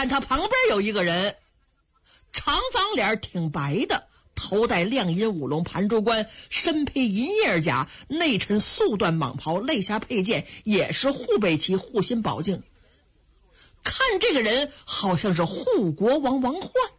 看他旁边有一个人，长方脸挺白的，头戴亮银五龙盘珠冠，身披银叶甲，内衬素缎蟒袍，肋下佩剑也是护背旗护心宝镜。看这个人好像是护国王王焕。